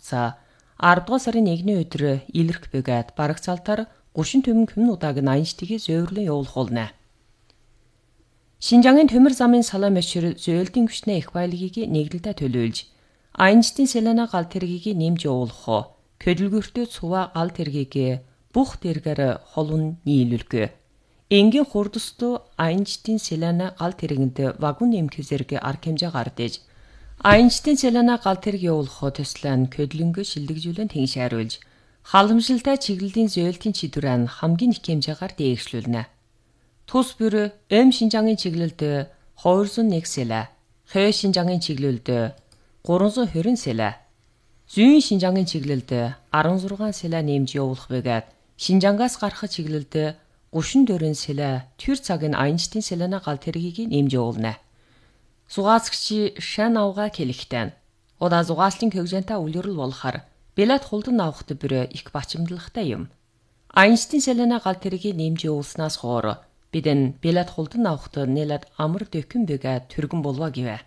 хугацаа 10 дугаар сарын 1-ний өдөр илэрх бөгөөд барагцаалтаар 30 төмөн күмн удааг Айнштигийн зөөврлөн явуулах болно. Шинжангийн төмөр замын салаа мөчөр зөөлдийн хүчнээ их баялагийг нэглэлдэ төлөөлж Айнштийн селена гал тэргийг нэмж явуулах көдөлгөртөө цуваа гал тэргийг бүх тэргээр холун нийлүүлэх. Энгийн хурдстуу Айнштийн селена гал тэрэгэнд вагон нэмэх зэрэг арга хэмжээ гардэж Айнштийн селена гал тэрэг явуулах төслөн көдлөнгө шилдэгжүүлэн тэншээруулж халамжилтай чиглэлийн зөөлтийн чидвэрэн хамгийн их хэмжээгээр дээшлүүлнэ. Тус бүр шинжангийн чиглэлд 201 сэлэ, хой шинжангийн чиглэлд 320 сэлэ, зүйн шинжангийн чиглэлд 16 сэлэ нэмж явуулах бөгөөд шинжангаас гарах чиглэлд 34 сэлэ төр цагийн Айнштийн селена гал тэргийг нэмж явуулна. Зугаацгч шан авга хэлэхтэн. Удаа зугааслын хөгжөнтэй үлгэрэл болохоор Билет холдон авахт бүр их бачимдалтай юм. Айнштийн селена гал тэргийг нэмж явуулснаас хойш бидэн билет холдон авахт нэлээд амар дөкөн бэгэ түргэн болва гэвэ.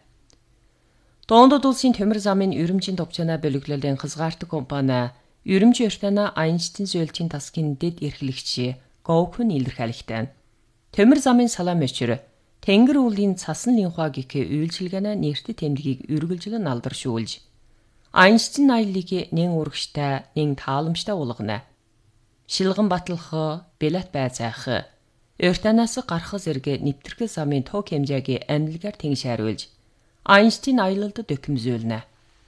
Доондод улсын төмөр замын өрөмжийн товчона бөлөглөлийн хязгаартаг компани өрөмжийн өртөна Айнштийн зөөлтийн тасгийн дэд эрхлэгч Гоукун илэрхийлэхтэн. Төмөр замын салаа мөчөр тэнгэр үүлийн цасан линхуаг их үйлчилгээнэ нэртэд тэмдгийг үргэлжлэн алдаршуулж Айнштийн аяллыг нэн урагштай, нэн тааламжтай болгоно. Шилгэн батлах, билет байцаах, өртөнөөс гарах зэрэг нэвтрэх замын тог хэмжээг анилгаар тэншээруулж Айнштийн аялалд докюмзүүлнэ.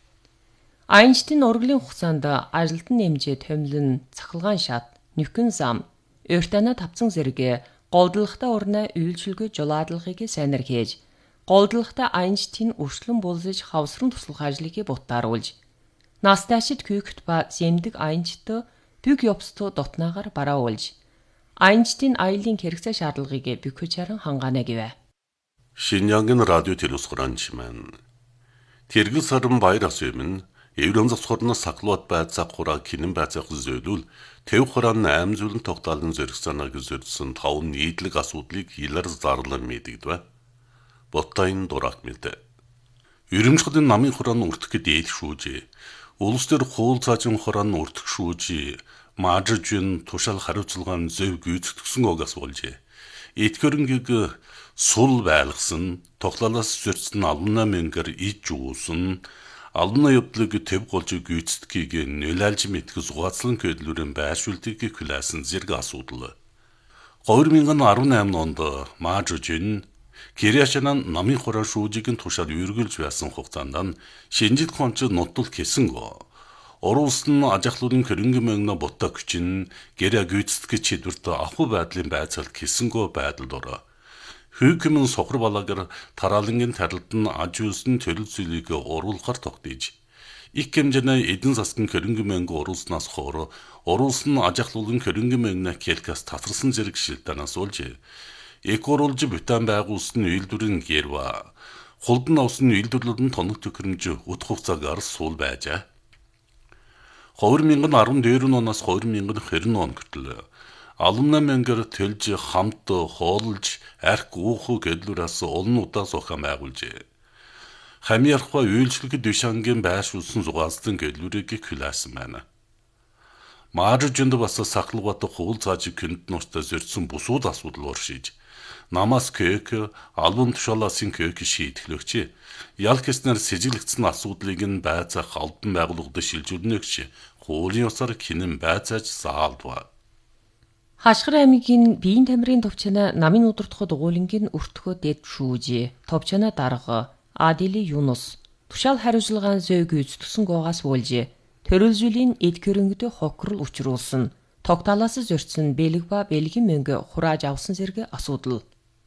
Айнштийн урлагийн хугацаанд ажилтан нэмжээ томилон цахилгаан шат, нөхөн зам, өртөнөө тавцан зэрэг голдлогтой урнаа үйлчилгээ жулаадлагыг сайнар хийж голдлогтой Айнштийн өршлөн булзаж хавсран туслах ажлыг буттааруулж настайшид күйгт ба зэмдэг Айнштд бүг ёбсто дотнаагаар бараулж Айнштийн аялын хэрэгцээ шаардлагыг бөхөж харан хангаана гэвэ. Шинжангийн радио телевизхоранчман тэргэл саран баяр асуймын Еврон засхорноос саклуат байцаа хураа кинэн байцаах зөөлүүл тэв хураан 8 зүйлэн тогтоолын зэрэг санааг зөрчсөн 5 нийтлэг асуудлыг илэр зарлан мэдэгдвэ. Боттайн дурак мэдэ. Өрөмжхөдөн намын хураан үртгэхэд ээл шүүжээ. Улс төр хуул цаажин хураан үртэх шүүжээ. Маажжин тушаал хариуцлагаан зөв гүйцэтгсэн огас болжээ. Этгэрэнгийг сул байлгасан, тоглолоос зөрчсөн албана мэнгэр иж жуусан, албана явдлыг төв голж гүйцэтгэхийг нөлөөлж мэдэх зугаацлан көдлөрөн байршуултыг хүлээсэн зэрэг асуудал. 2018 онд Маажжин Кириашанан намын хураа шүүжигийн тушаал үргэлж байсан хугацаанд шинжит хонч нутул хэсэнго. Орус нь ажахлуудын хөрөнгө мөнгө ботта хүчин гэрэ гүйцэтгэж чидвэрт ахуй байдлын байцаалт хэсэнго байдалд ороо. Хүйкэмэн сохор балагар тараалангийн тарилд нь аж үйлсийн төрөл зүйлийг оруулахар тогтээж. Их хэмжээний эдэн засгийн хөрөнгө мөнгө оруулснаас хойш Орус нь ажахлуудын хөрөнгө мөнгө келкас татарсан зэрэг шилтэнаас олжээ. Экоруулж бутан байгуулсан үйлдвэрийн гэрва холдон авсан үйлдвэрлэлд тоног төхөөрөмж утга хугацаагаар суул байжээ. 2014 оноос 2020 он хүртэл алумна мэнгэр төлж хамт хоолж арх ууху гэдлүүрээс олон удаа сухам байгуулжээ. Хамиархва үйлчлэгэд дэшангийн байршуулсан зугаалсан гэдлүүрийг хүлээсэн байна. Маажжинд бас сахлгат хуул цааж këнд нуртаа зөрчсөн бусууд асуудал уршиж намаас кök албан тушаалаасын кök шийдэхлөгч ялкеснэр сэжиглэгдсэн асуудлыг нь байцаах албан байгууллагад шилжүүлнэгч хуулийн ёсоор кинэн байцааж заалдва. Хашгир аймгийн биеийн тамирын товчона намын удирдахад уулингийн өртгөө дэд шүүжээ. Товчона дарга Адили Юнус тушаал хариуцлагаан зөв гүйцэтгсэн гоогаас буулжээ. Төрөлжүүлийн эд хөрөнгөд хокрол учруулсан. Тогтоолоос зөрчсөн бэлэг ба бэлгийн мөнгө хурааж авсан зэрэг асуудал.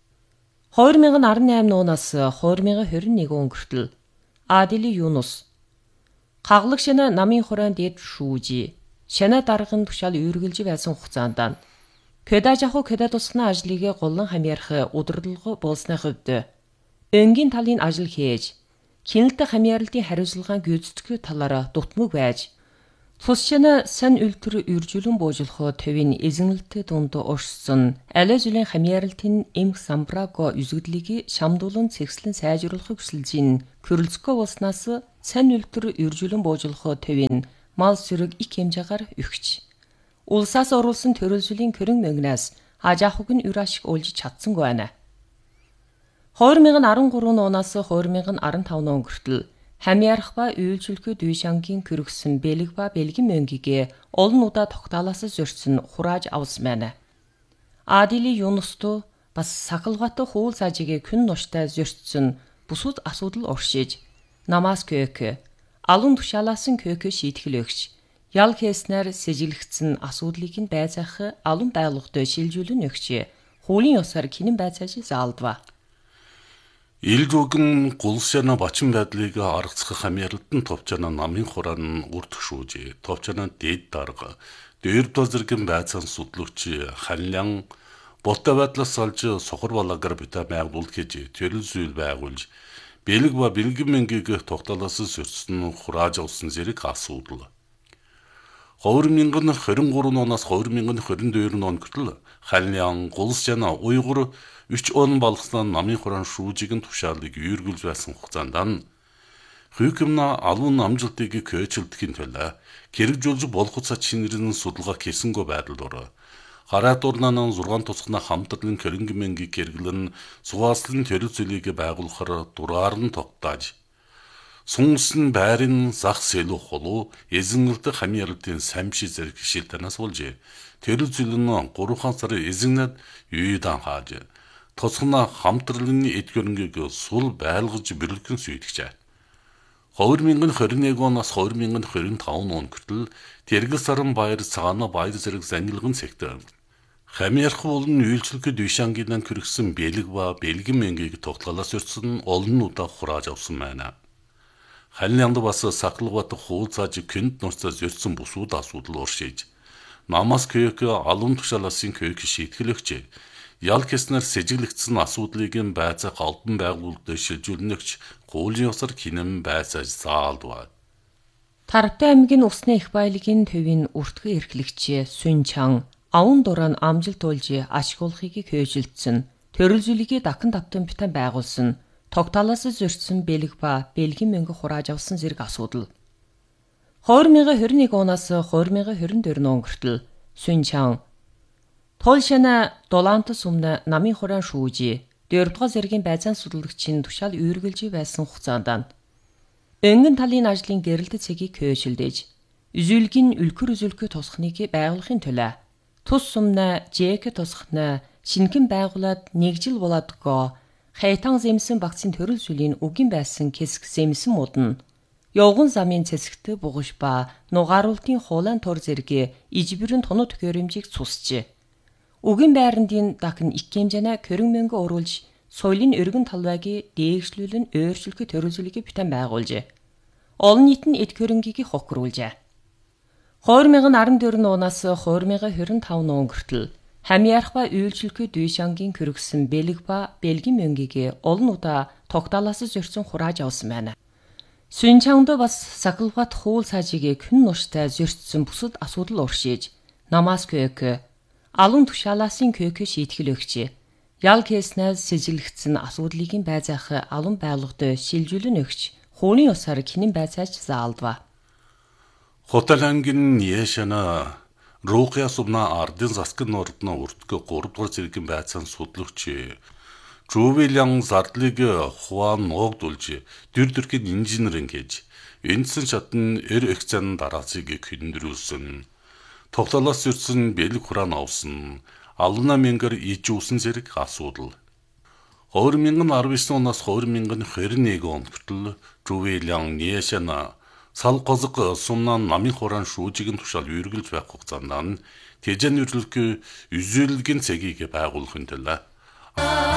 2018 оноос 2021 он хүртэл Адили Юнус хаглаг шана намын хураан дэд шүүжээ. Шана даргын тушаал үргэлж байсан хугацаанд Кэдажаху кэдэ тусганы ажлыг голлон хамиарах удирдлага болсны хувьд өнгийн талын ажил хийж хяналт хамиаралтын хариуцлагаан гүйцэтгэх талаараа дутмаг байж цусчна сан үлтэр үржүүлэн боожлохоо төвийн эзэнэлт дунд оршсон алай зүлийн хамиаралтын эмх самбраго үзэгдлийг шамдуулан цэгслэн сайжруулахыг хүсэлж ин Крылцко болснаас сан үлтэр үржүүлэн боожлохоо төвийн мал сүрэг их хэмжээгээр өгч. Улсаас оруулсан төрөлжлийн көрөн мөнгнөөс аж ахуйг нь үр ашиг олж чадсангүй байна. 2013 оноос 2015 он хүртэл Хамиарах ба үйлчлэхүй Дүйшангийн көрөгсөн бэлэг ба бэлгэн мөнгөийг олон удаа тогтоолоос зөрчсөн хурааж авсан байна. Адили Юнусту бас сахалгаатай хуул сажиг күн нуштай зөрчсөн бусад асуудал оршиж, намаас көök, алун тушаалаасан көök шийтгэл өгч, ял хийснээр сэжиглэгдсэн асуудлыг нь байцаах алун байгууллагад шилжүүлэн өгч, хуулийн ёсоор кинэн байцааж заалдва. Илжүүгэн гулсяна бачин байдлыг аргацгах хамьярлалтын товчана намын хураан үрдгшүүж, товчана дээд дарга, дээрдо зэрэгэн байцаан судлууч ханлян болтой байдлаас олж сохор балагаар бита байгуулалт хийж төрөл зүйл байгуулж, бэлэг ба бэлгэн мөнгийг тогтоолоос зөрчсөн хурааж авсан зэрэг асуудал. 2023 оноос 2022 он хүртэл ханлян гулсяна уйгур 3 он болгосноо намын хураан шүүжигийн тушаалыг үйргүүлж байсан хугацаанд Хүйкэмна алуун амжилтыг көөчлөдөхийн төлөө хэрэгжүүлж болох цац шинэрэн судалгаа хийсэнгүй байдал дор. Хараа дурнанан 6 тусгана хамтрлын кэрэнгийн мөнгийг хэрэглэн сувааслын төрөл зүйлийг байгуулахаар дураар нь тогтоож сүнсэн байрын зах сэлүү холуу эзэнгэлт хамьярлалтын самши зэрэг шилтэнээс болж төрөл зүйл нь 3 сар эзэннэд юудан хааж тусгана хамтрлын эдгэрэнгийг сул байлгаж бэлгэн сүйтгэжээ. 2021 оноос 2025 он хүртэл Тэргэл саран баяр цагаана баяр зэрэг занилгын сектор Хамиарах болон үйлчлэхүй Дүйшангийн көрөгсөн бэлэг ба бэлгэн мөнгийг тогтоолоос өрсөн олон удаа хурааж авсан байна. Ханлянд бас сахалгат хуулцааж күнд нурцаас өрсөн бусууд асуудал оршиж, намаас көök алун тушааласын көök шийтгэл өгч, ял хийснээр сэжиглэгдсэн асуудлыг нь байцаах албан байгууллагад шилжүүлнэгч хуулийн ёсоор кинэн байцааж заалдва. Тараптай аймгийн усны их баялагын төвийн үртгэн эрхлэгч Сүнчан аван дурaan амжилт олж ашигуулахыг хөөжилдсөн, төрөл зүйлийг дахин давтан битэн байгуулсан, тогтоолоос зөрчсөн бэлэг ба бэлгэн мөнгө хурааж авсан зэрэг асуудал. 2021 оноос 2024 он хүртэл Сүнчан Толшана долаант сумна намын хураан шүүж, 4-р зэргийн байцаан судалгачийн тушаал үйргэлж байсан хугацаанд өнгөн талын ажлын гэрэлт цэгийг хөөжилдэж, үзүүлгийн үлгэр үзүүлэхүй тусахныг байгуулахын төлөө тус сумна ЖК тусахна шинхэн байгуулад 1 жил болоодгоо хайтан зэмсэн багцын төрөл зүйлийн үгийн байсан хэсэг зэмсэн модон явган замын цэсэгт бугаш ба нугааруултын хуулан тур зэрэг ижбэрэн тоног төхөөрөмжийг цусжээ. Үгийн байрандын дахин их хэмжээний көрөн мөнгө оруулж соёлын өргөн талбайг дээшлүүлэн өөрчлөх төрөл зүйлийг битэн байгуулжээ. Олон нийт нь эд хөрөнгийг хохируулжээ. 2014 оноос 2025 он хүртэл Хамиарах ба үйлчлэхүй Дүйшангийн көрөгсөн бэлэг ба бэлгэн мөнгийг олон удаа тогтоолоос зөрчсөн хурааж авсан байна. Сүнчанд бас сахалгат хуул сажиг күн нуштай зөрчсөн бусад асуудал оршиж, намаас көök, алун тушааласын көök шийтгэл өгч, ял хийснээс сэжиглэгдсэн асуудлыг нь байцаах алун байгууллагад шилжүүлэн өгч, хуулийн ёсоор кинэн байцааж заалдва. Хотелангийн Яшана Рукя сумна ардын засгын ордно үртгэг 3-р зэргийн байцаан судлууч Жувилан зардлыг хуан ногдулж дүр төрхийн инженерэн гэж эндсэн шатн экцэн дараацыг хөндрүүлсэн. Тогтоолоос зөрчсөн бэлэг хураан авсан алуна мэнгэр ижүүлсэн зэрэг асуудал. 2019 оноос 2021 он хүртэл Жувилан Яшана сал гозог сумнан намын хураан шүүжигийн тушаал үйргэлж байх хугацаанд тэжэн үйлчлэхүй үзүүлэлгийн цэгийг байгуулахын төлөө